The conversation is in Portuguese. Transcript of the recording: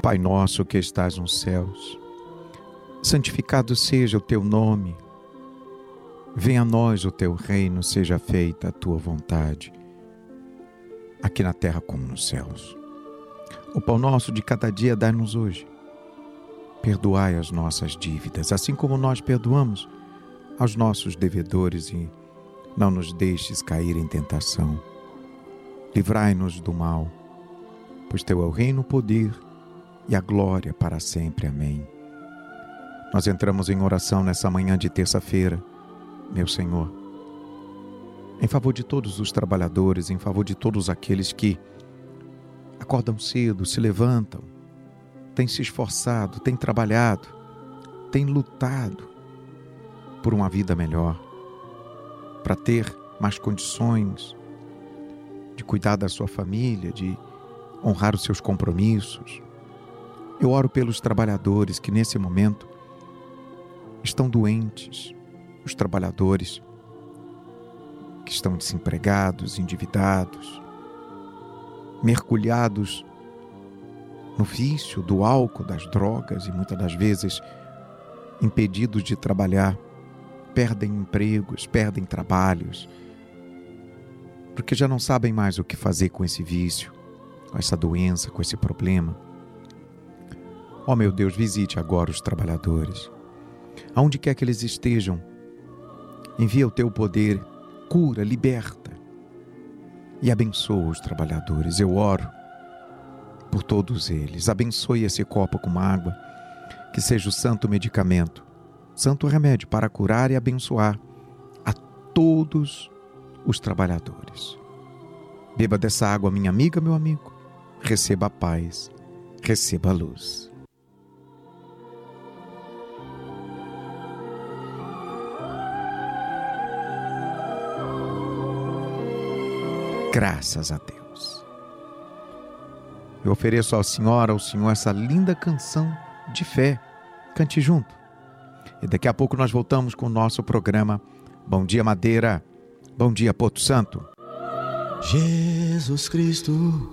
Pai nosso que estás nos céus, santificado seja o teu nome. Venha a nós o teu reino, seja feita a tua vontade, aqui na terra como nos céus. O pão nosso de cada dia dai-nos hoje. Perdoai as nossas dívidas, assim como nós perdoamos aos nossos devedores, e não nos deixes cair em tentação. Livrai-nos do mal, pois teu é o reino, o poder e a glória para sempre. Amém. Nós entramos em oração nessa manhã de terça-feira, meu Senhor, em favor de todos os trabalhadores, em favor de todos aqueles que acordam cedo, se levantam, têm se esforçado, têm trabalhado, têm lutado por uma vida melhor, para ter mais condições de cuidar da sua família, de honrar os seus compromissos. Eu oro pelos trabalhadores que nesse momento estão doentes, os trabalhadores que estão desempregados, endividados, mergulhados no vício do álcool, das drogas, e muitas das vezes impedidos de trabalhar, perdem empregos, perdem trabalhos, porque já não sabem mais o que fazer com esse vício, com essa doença, com esse problema. Ó meu Deus, visite agora os trabalhadores, aonde quer que eles estejam. Envia o teu poder, cura, liberta e abençoa os trabalhadores. Eu oro por todos eles. Abençoe esse copo com água, que seja o santo medicamento, santo remédio para curar e abençoar a todos os trabalhadores. Beba dessa água, minha amiga, meu amigo. Receba a paz, receba a luz. Graças a Deus. Eu ofereço ao Senhor essa linda canção de fé. Cante junto. E daqui a pouco nós voltamos com o nosso programa Bom Dia Madeira, Bom Dia Porto Santo. Jesus Cristo